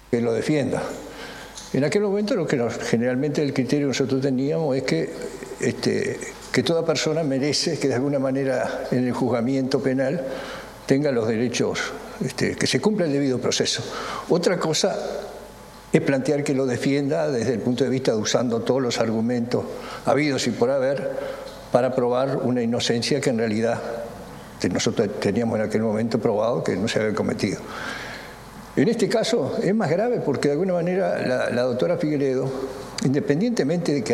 que lo defienda. En aquel momento generalmente el criterio que nosotros teníamos es que toda persona merece que de alguna manera en el juzgamiento penal tenga los derechos, que se cumpla el debido proceso. Otra cosa es plantear que lo defienda desde el punto de vista de usando todos los argumentos habidos y por haber para probar una inocencia que en realidad nosotros teníamos en aquel momento probado que no se había cometido. En este caso es más grave porque de alguna manera la doctora Figueredo, independientemente de que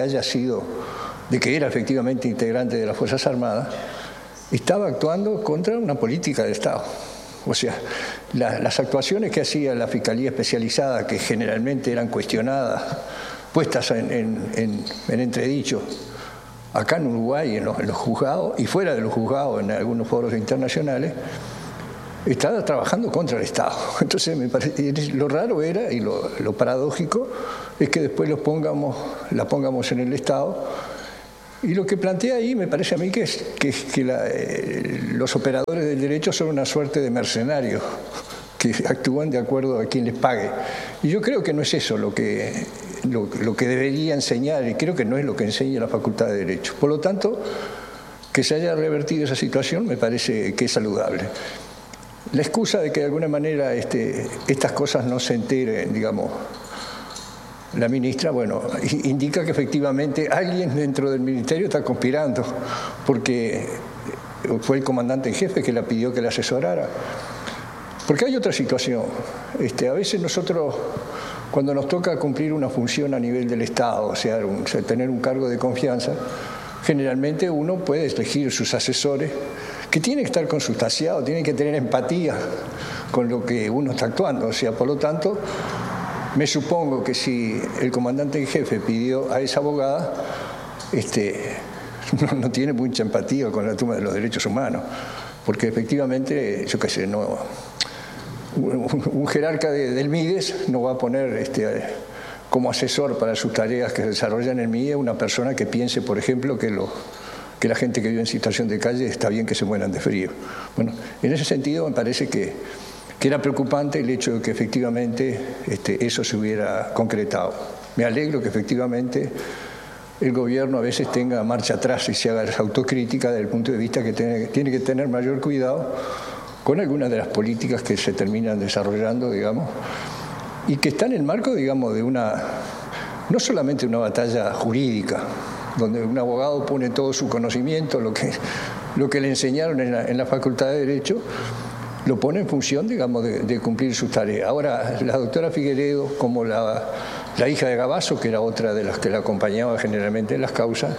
que era efectivamente integrante de las Fuerzas Armadas, estaba actuando contra una política de Estado. O sea, las actuaciones que hacía la Fiscalía Especializada, que generalmente eran cuestionadas, puestas en entredicho, acá en Uruguay, en los juzgados, y fuera de los juzgados, en algunos foros internacionales, estaba trabajando contra el Estado. Entonces, lo raro era, y lo paradójico, es que después la pongamos en el Estado. Y lo que plantea ahí me parece a mí que los operadores del derecho son una suerte de mercenarios que actúan de acuerdo a quien les pague. Y yo creo que no es eso lo que debería enseñar, y creo que no es lo que enseña la Facultad de Derecho. Por lo tanto, que se haya revertido esa situación me parece que es saludable. La excusa de que de alguna manera estas cosas no se enteren, digamos, la ministra, bueno, indica que efectivamente alguien dentro del ministerio está conspirando, porque fue el comandante en jefe que la pidió que la asesorara. Porque hay otra situación. A veces nosotros, cuando nos toca cumplir una función a nivel del Estado, o sea, tener un cargo de confianza, generalmente uno puede elegir sus asesores, que tienen que estar consustanciados, tienen que tener empatía con lo que uno está actuando. O sea, por lo tanto, me supongo que si el comandante en jefe pidió a esa abogada, no tiene mucha empatía con la toma de los derechos humanos, porque efectivamente, yo qué sé, un jerarca del MIDES no va a poner como asesor para sus tareas que se desarrollan en el MIDES una persona que piense, por ejemplo, que la gente que vive en situación de calle está bien que se mueran de frío. Bueno, en ese sentido me parece que era preocupante el hecho de que efectivamente eso se hubiera concretado. Me alegro que efectivamente el gobierno a veces tenga marcha atrás y se haga esa autocrítica desde el punto de vista que tiene que tener mayor cuidado con algunas de las políticas que se terminan desarrollando, digamos, y que están en el marco, digamos, de no solamente una batalla jurídica, donde un abogado pone todo su conocimiento, lo que le enseñaron en la Facultad de Derecho, lo pone en función, digamos, de cumplir sus tareas. Ahora, la doctora Figueredo, como la hija de Gabazo, que era otra de las que la acompañaba generalmente en las causas,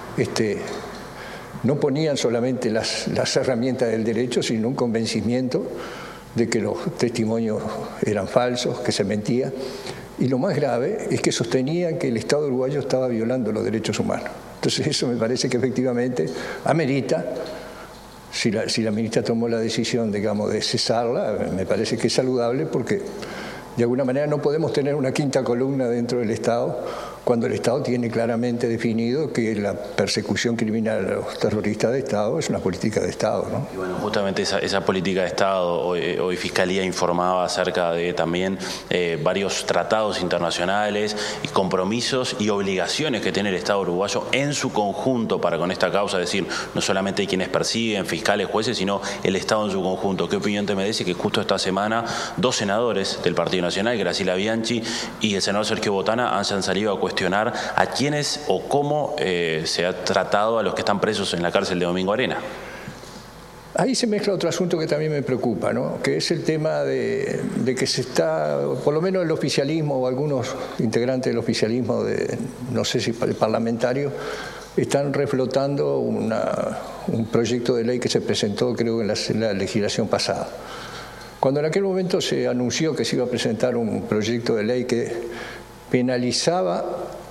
no ponían solamente las herramientas del derecho, sino un convencimiento de que los testimonios eran falsos, que se mentía. Y lo más grave es que sostenían que el Estado uruguayo estaba violando los derechos humanos. Entonces eso me parece que efectivamente amerita, si la ministra tomó la decisión, digamos, de cesarla, me parece que es saludable porque de alguna manera no podemos tener una quinta columna dentro del Estado cuando el Estado tiene claramente definido que la persecución criminal a los terroristas de Estado es una política de Estado, ¿no? Y bueno, justamente esa política de Estado, hoy Fiscalía informaba acerca de también varios tratados internacionales y compromisos y obligaciones que tiene el Estado uruguayo en su conjunto para con esta causa, es decir, no solamente quienes persiguen, fiscales, jueces, sino el Estado en su conjunto. ¿Qué opinión te merece que justo esta semana 2 senadores del Partido Nacional, Graciela Bianchi y el senador Sergio Botana, hayan salido a cuestionar a quiénes o cómo se ha tratado a los que están presos en la cárcel de Domingo Arena? Ahí se mezcla otro asunto que también me preocupa, ¿no? Que es el tema de que se está, por lo menos el oficialismo o algunos integrantes del oficialismo, no sé si parlamentario, están reflotando un proyecto de ley que se presentó, creo, en la legislación pasada. Cuando en aquel momento se anunció que se iba a presentar un proyecto de ley que penalizaba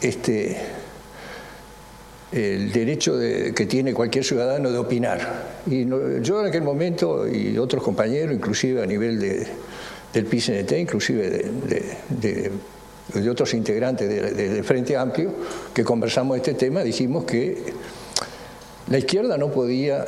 el derecho que tiene cualquier ciudadano de opinar. Y yo en aquel momento y otros compañeros, inclusive a nivel del PCNT, inclusive de otros integrantes del Frente Amplio, que conversamos este tema, dijimos que la izquierda no podía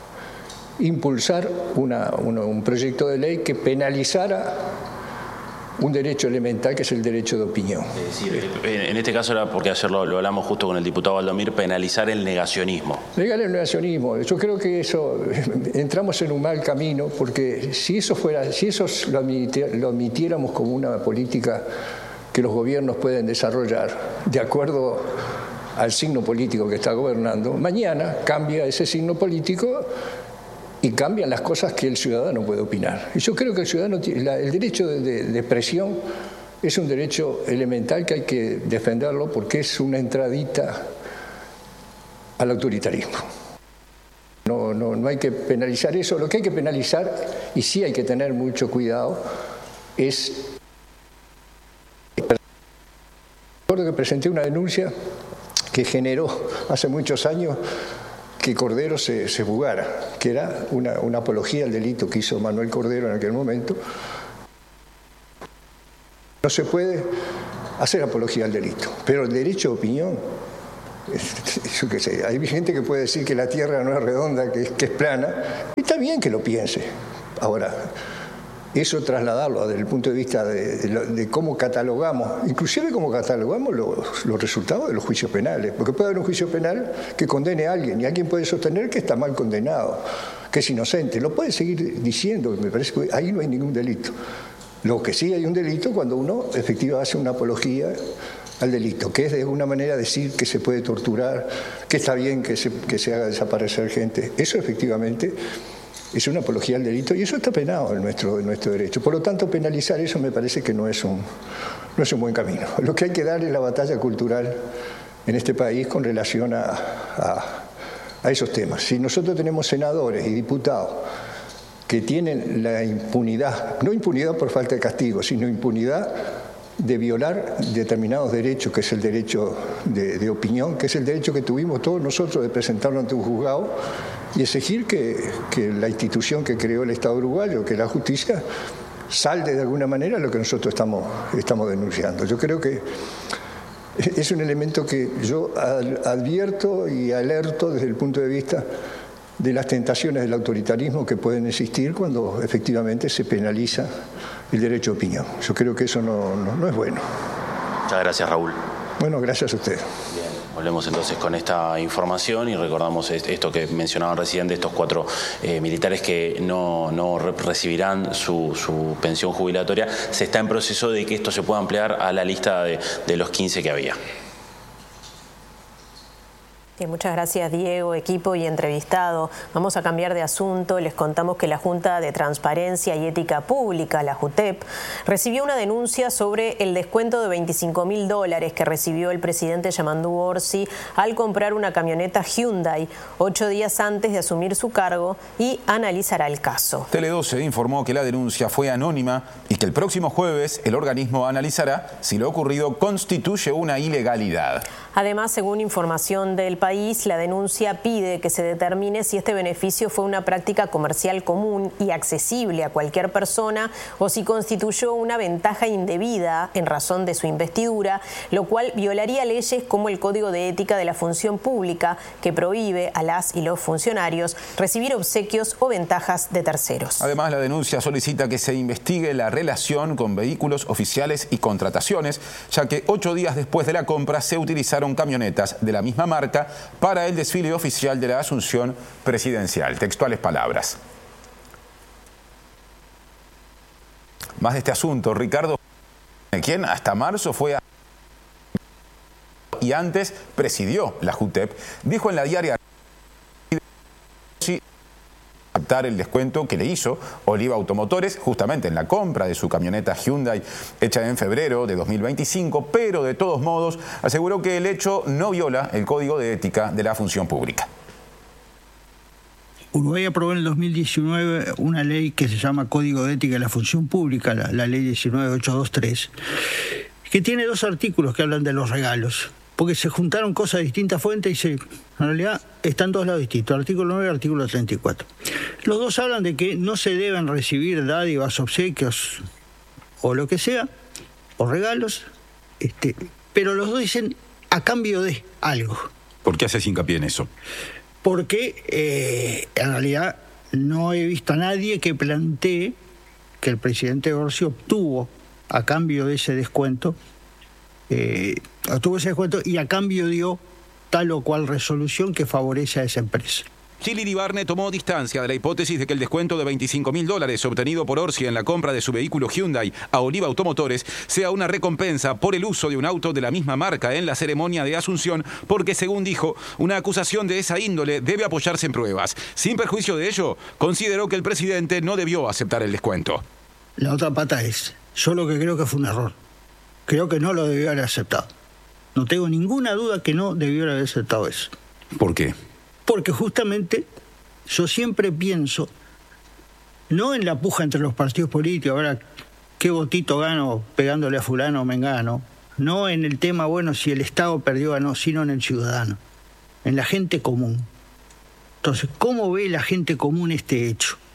impulsar un proyecto de ley que penalizara un derecho elemental que es el derecho de opinión. Es decir, en este caso era porque ayer lo hablamos justo con el diputado Valdomir, penalizar el negacionismo. Legal el negacionismo. Yo creo que eso, entramos en un mal camino, porque si eso lo admitiéramos como una política que los gobiernos pueden desarrollar de acuerdo al signo político que está gobernando, mañana cambia ese signo político y cambian las cosas que el ciudadano puede opinar. Y yo creo que el derecho de expresión es un derecho elemental que hay que defenderlo, porque es una entradita al autoritarismo. No hay que penalizar eso. Lo que hay que penalizar, y sí hay que tener mucho cuidado, es... Recuerdo que presenté una denuncia que generó hace muchos años que Cordero se fugara, que era una apología al delito que hizo Manuel Cordero en aquel momento. No se puede hacer apología al delito, pero el derecho de opinión, yo qué sé, hay gente que puede decir que la Tierra no es redonda, que es plana, y está bien que lo piense. Ahora, eso trasladarlo desde el punto de vista de cómo catalogamos, inclusive cómo catalogamos los resultados de los juicios penales, porque puede haber un juicio penal que condene a alguien y alguien puede sostener que está mal condenado, que es inocente, lo puede seguir diciendo, me parece que ahí no hay ningún delito. Lo que sí hay un delito cuando uno efectivamente hace una apología al delito, que es de alguna manera decir que se puede torturar, que está bien que se haga desaparecer gente. Eso efectivamente es una apología al delito y eso está penado en nuestro derecho. Por lo tanto, penalizar eso me parece que no es un buen camino. Lo que hay que dar es la batalla cultural en este país con relación a esos temas. Si nosotros tenemos senadores y diputados que tienen la impunidad, no impunidad por falta de castigo, sino impunidad de violar determinados derechos, que es el derecho de opinión, que es el derecho que tuvimos todos nosotros de presentarlo ante un juzgado y exigir que la institución que creó el Estado uruguayo, que es la justicia, salde de alguna manera lo que nosotros estamos denunciando. Yo creo que es un elemento que yo advierto y alerto desde el punto de vista de las tentaciones del autoritarismo que pueden existir cuando efectivamente se penaliza el derecho de opinión. Yo creo que eso no es bueno. Muchas gracias, Raúl. Bueno, gracias a usted. Bien, volvemos entonces con esta información y recordamos esto que mencionaban recién de estos 4 militares que no recibirán su pensión jubilatoria. Se está en proceso de que esto se pueda ampliar a la lista de los 15 que había. Muchas gracias, Diego, equipo y entrevistado. Vamos a cambiar de asunto. Les contamos que la Junta de Transparencia y Ética Pública, la JUTEP, recibió una denuncia sobre el descuento de $25.000 que recibió el presidente Yamandu Orsi al comprar una camioneta Hyundai 8 días antes de asumir su cargo y analizará el caso. Tele12 informó que la denuncia fue anónima y que el próximo jueves el organismo analizará si lo ocurrido constituye una ilegalidad. Además, según información del país, la denuncia pide que se determine si este beneficio fue una práctica comercial común y accesible a cualquier persona o si constituyó una ventaja indebida en razón de su investidura, lo cual violaría leyes como el Código de Ética de la Función Pública, que prohíbe a las y los funcionarios recibir obsequios o ventajas de terceros. Además, la denuncia solicita que se investigue la relación con vehículos oficiales y contrataciones, ya que 8 días después de la compra se utilizaron camionetas de la misma marca para el desfile oficial de la Asunción Presidencial. Textuales palabras. Más de este asunto, Ricardo, quien hasta marzo fue y antes presidió la JUTEP, dijo en la diaria aceptar el descuento que le hizo Oliva Automotores justamente en la compra de su camioneta Hyundai hecha en febrero de 2025, pero de todos modos aseguró que el hecho no viola el Código de Ética de la Función Pública. Uruguay aprobó en el 2019 una ley que se llama Código de Ética de la Función Pública, la ley 19823, que tiene 2 artículos que hablan de los regalos, porque se juntaron cosas de distintas fuentes y en realidad están 2 lados distintos, artículo 9 y artículo 34. Los 2 hablan de que no se deben recibir dádivas, obsequios o lo que sea, o regalos, pero los 2 dicen a cambio de algo. ¿Por qué haces hincapié en eso? Porque en realidad no he visto a nadie que plantee que el presidente Orsi obtuvo a cambio de ese descuento, obtuvo ese descuento y a cambio dio tal o cual resolución que favorece a esa empresa. Gil Iribarne tomó distancia de la hipótesis de que el descuento de $25.000 obtenido por Orsi en la compra de su vehículo Hyundai a Oliva Automotores sea una recompensa por el uso de un auto de la misma marca en la ceremonia de Asunción, porque, según dijo, una acusación de esa índole debe apoyarse en pruebas. Sin perjuicio de ello, consideró que el presidente no debió aceptar el descuento. La otra pata es, yo lo que creo que fue un error. Creo que no lo debió haber aceptado. No tengo ninguna duda que no debió haber aceptado eso. ¿Por qué? Porque justamente yo siempre pienso, no en la puja entre los partidos políticos, ahora qué votito gano pegándole a fulano o mengano, no en el tema, bueno, si el Estado perdió o no, sino en el ciudadano, en la gente común. Entonces, ¿cómo ve la gente común este hecho?